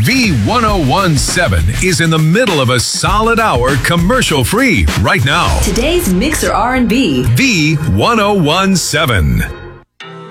V1017 is in the middle of a solid hour commercial free right now. Today's Mixer R&B. V1017.